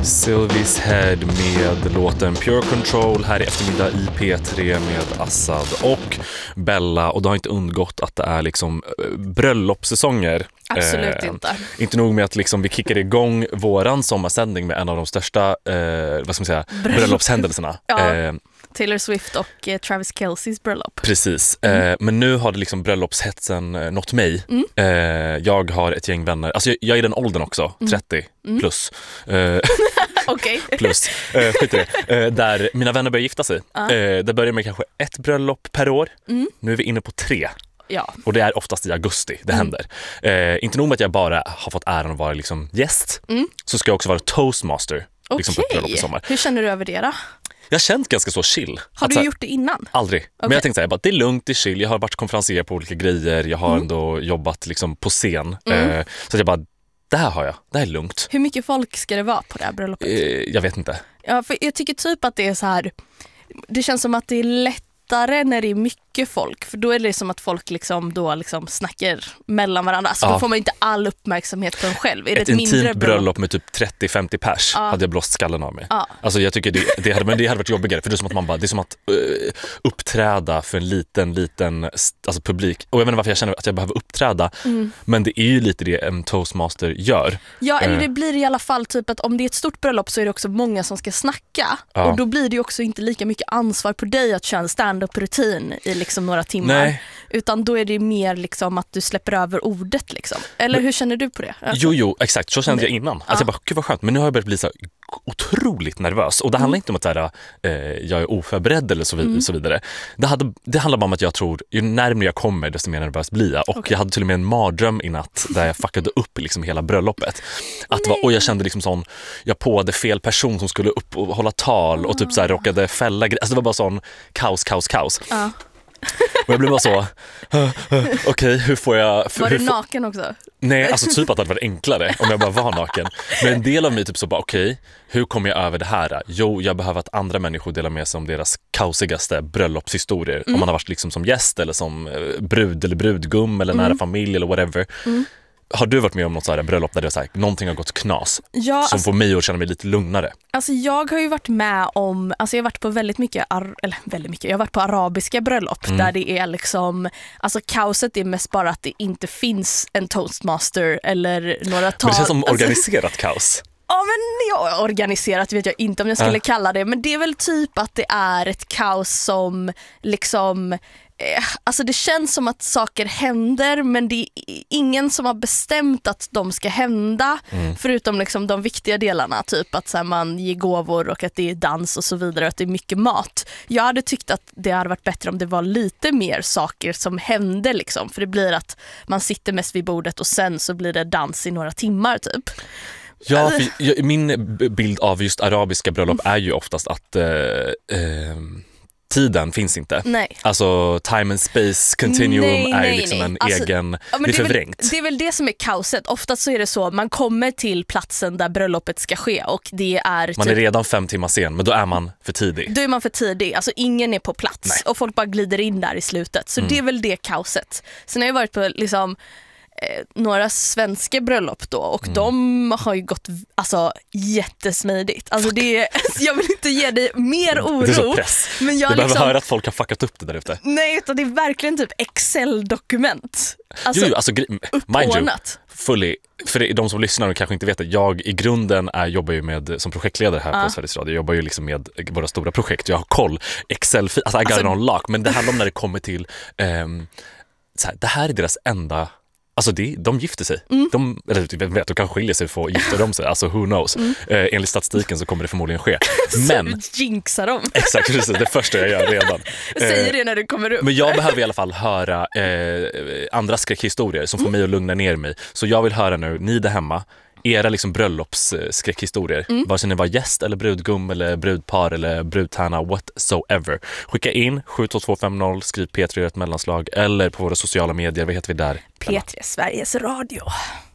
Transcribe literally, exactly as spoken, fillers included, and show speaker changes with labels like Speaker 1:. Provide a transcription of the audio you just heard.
Speaker 1: Sylvie's Head med låten Pure Control här i eftermiddag i P tre med Assad och Bella. Och det har inte undgått att det är liksom bröllopssäsonger.
Speaker 2: Absolut
Speaker 1: eh,
Speaker 2: inte.
Speaker 1: Inte nog med att liksom vi kickar igång våran sommarsändning med en av de största eh, vad ska man säga,
Speaker 2: Bröllop.
Speaker 1: bröllopshändelserna.
Speaker 2: Ja.
Speaker 1: Eh,
Speaker 2: Taylor Swift och eh, Travis Kelce's bröllop.
Speaker 1: Precis,
Speaker 2: Mm.
Speaker 1: eh, men nu har det liksom bröllopshetsen eh, nått mig.
Speaker 2: Mm.
Speaker 1: Eh, jag har ett gäng vänner, alltså jag, jag är i den åldern också, trettio
Speaker 2: Mm.
Speaker 1: plus. Eh,
Speaker 2: Okej.
Speaker 1: plus, eh, skit i det. Eh, där mina vänner börjar gifta sig.
Speaker 2: Ja.
Speaker 1: Eh, det börjar med kanske ett bröllop per år.
Speaker 2: Mm.
Speaker 1: Nu är vi inne på tre.
Speaker 2: Ja.
Speaker 1: Och det är oftast i augusti det
Speaker 2: Mm.
Speaker 1: händer. Eh, inte nog med att jag bara har fått äran att vara liksom gäst,
Speaker 2: Mm.
Speaker 1: så ska jag också vara toastmaster. Liksom på ett bröllop i
Speaker 2: Okej.
Speaker 1: sommar.
Speaker 2: Hur känner du över det då?
Speaker 1: Jag har känt ganska så chill.
Speaker 2: Har
Speaker 1: Att
Speaker 2: du
Speaker 1: så här-
Speaker 2: gjort det innan?
Speaker 1: Aldrig. Men
Speaker 2: Okej.
Speaker 1: jag tänkte säga bara det är lugnt, det är chill. Jag har varit konferencier på olika grejer. Jag har
Speaker 2: Mm.
Speaker 1: ändå jobbat liksom på scen.
Speaker 2: Mm.
Speaker 1: Eh, så att jag bara, det här har jag. Det här är lugnt.
Speaker 2: Hur mycket folk ska det vara på det här bröllopet?
Speaker 1: Eh, jag vet inte.
Speaker 2: Ja, för jag tycker typ att det är så här. Det känns som att det är lättare när det är mycket folk. För då är det som att folk liksom då liksom snackar mellan varandra. Så
Speaker 1: Ja.
Speaker 2: då får man inte all uppmärksamhet på en själv. Är det
Speaker 1: Ett
Speaker 2: ett mindre
Speaker 1: intimt bröllop med typ trettio femtio pers
Speaker 2: Ja.
Speaker 1: hade jag blåst skallen av mig.
Speaker 2: Ja.
Speaker 1: Alltså jag tycker det, det, hade, men det hade varit jobbigare. För det är som att man bara, det är som att uh, uppträda för en liten, liten alltså publik. Och jag vet inte varför jag känner att jag behöver uppträda.
Speaker 2: Mm.
Speaker 1: Men det är ju lite det en toastmaster gör.
Speaker 2: Ja, eller
Speaker 1: Eh.
Speaker 2: det blir i alla fall typ att om det är ett stort bröllop så är det också många som ska snacka.
Speaker 1: Ja.
Speaker 2: Och då blir det ju också inte lika mycket ansvar på dig att köra en stand-up-rutin i liksom några timmar.
Speaker 1: Nej.
Speaker 2: Utan då är det mer liksom att du släpper över ordet liksom. Eller hur känner du på det?
Speaker 1: Jo, jo, exakt. Så kände jag innan. Alltså
Speaker 2: Ja.
Speaker 1: jag bara, gud vad skönt. Men nu har jag börjat bli så här otroligt nervös. Och det handlar inte om att så här, eh, jag är oförberedd eller så, vid-
Speaker 2: Mm.
Speaker 1: så vidare. Det, hade, det handlar bara om att jag tror, ju närmare jag kommer desto mer nervös blir jag. Och
Speaker 2: Okej.
Speaker 1: jag hade till och med en mardröm i natt där jag fuckade upp liksom hela bröllopet. Att det var, och jag kände liksom sån, jag påade fel person som skulle upp och hålla tal och typ så här råkade fälla gre- Alltså det var bara sån kaos, kaos, kaos.
Speaker 2: Ja.
Speaker 1: Och jag blev bara så, okej, hur får jag...
Speaker 2: Var
Speaker 1: hur
Speaker 2: du
Speaker 1: får-
Speaker 2: naken också?
Speaker 1: Nej, alltså typ att det hade varit enklare om jag bara var naken. Men en del av mig typ så bara, okej, hur kommer jag över det här? Jo, jag behöver att andra människor delar med sig om deras kaosigaste bröllopshistorier.
Speaker 2: Mm.
Speaker 1: Om man har varit liksom som gäst eller som eh, brud eller brudgum eller
Speaker 2: Mm.
Speaker 1: nära familj eller whatever.
Speaker 2: Mm.
Speaker 1: Har du varit med om något så här bröllop där det är så här, någonting har gått knas
Speaker 2: Ja,
Speaker 1: som
Speaker 2: alltså,
Speaker 1: får mig att känna mig lite lugnare?
Speaker 2: alltså jag har ju varit med om, alltså jag har varit på väldigt mycket, ar- eller väldigt mycket, jag har varit på arabiska bröllop
Speaker 1: Mm.
Speaker 2: där det är liksom, alltså kaoset är mest bara att det inte finns en toastmaster eller några tal.
Speaker 1: Men det känns som
Speaker 2: alltså,
Speaker 1: organiserat kaos.
Speaker 2: Ja, men ja, organiserat vet jag inte om jag skulle
Speaker 1: Äh.
Speaker 2: kalla det, men det är väl typ att det är ett kaos som liksom, eh, alltså det känns som att saker händer men det är ingen som har bestämt att de ska hända,
Speaker 1: Mm.
Speaker 2: förutom liksom de viktiga delarna, typ att så här, man ger gåvor och att det är dans och så vidare och att det är mycket mat. Jag hade tyckt att det hade varit bättre om det var lite mer saker som hände liksom, för det blir att man sitter mest vid bordet och sen så blir det dans i några timmar typ.
Speaker 1: Ja, för jag, min b- bild av just arabiska bröllop är ju oftast att eh, eh, tiden finns inte.
Speaker 2: Nej.
Speaker 1: Alltså time and space continuum
Speaker 2: Nej,
Speaker 1: är ju
Speaker 2: nej,
Speaker 1: liksom
Speaker 2: nej.
Speaker 1: en
Speaker 2: Alltså,
Speaker 1: egen,
Speaker 2: Ja, men
Speaker 1: det är
Speaker 2: det, är väl,
Speaker 1: förvrängt.
Speaker 2: det är väl det som är kaoset. Oftast så är det så, man kommer till platsen där bröllopet ska ske och det är
Speaker 1: Man
Speaker 2: typ,
Speaker 1: är redan fem timmar sen, men då är man för tidig.
Speaker 2: då är man för tidig, alltså ingen är på plats.
Speaker 1: Nej.
Speaker 2: Och folk bara glider in där i slutet. Så
Speaker 1: Mm.
Speaker 2: det är väl det kaoset. Sen har jag varit på liksom eh, några svenska bröllop då och
Speaker 1: Mm.
Speaker 2: de har ju gått alltså jättesmidigt. Alltså det är, jag vill inte ge dig mer oro.
Speaker 1: Det är så press.
Speaker 2: Men jag
Speaker 1: Du behöver
Speaker 2: liksom,
Speaker 1: höra att folk har fuckat upp det där ute.
Speaker 2: nej, utan det är verkligen typ Excel-dokument. Alltså
Speaker 1: Jo, jo, alltså, gre- mind you,
Speaker 2: uppordnat.
Speaker 1: fully, för det- de som lyssnar och kanske inte vet det, jag i grunden är, jobbar ju med, som projektledare här
Speaker 2: Ja.
Speaker 1: på Sveriges Radio, jag jobbar ju liksom med våra stora projekt, jag har koll, Excel, alltså I got
Speaker 2: Alltså-
Speaker 1: it on lock, men det handlar om när det kommer till ehm, så här, det här är deras enda, alltså det, de gifter sig,
Speaker 2: Mm.
Speaker 1: de, eller vem vet, de kan skilja sig för gifter de sig, alltså who knows,
Speaker 2: Mm.
Speaker 1: eh, enligt statistiken så kommer det förmodligen ske, men
Speaker 2: Så jinxar dem.
Speaker 1: exakt, precis, det första jag gör redan.
Speaker 2: Säger
Speaker 1: Eh,
Speaker 2: det när du kommer upp.
Speaker 1: Men jag behöver i alla fall höra eh, andra skräckhistorier som får mig att lugna ner mig. Så jag vill höra nu, ni där hemma, era liksom bröllopsskräckhistorier.
Speaker 2: Mm.
Speaker 1: Vare sig ni var gäst eller brudgum eller brudpar eller brudtärna, whatsoever. Skicka in sju två två fem noll, skriv P tre ett mellanslag eller på våra sociala medier, vad heter vi där?
Speaker 2: P tre Sveriges Radio.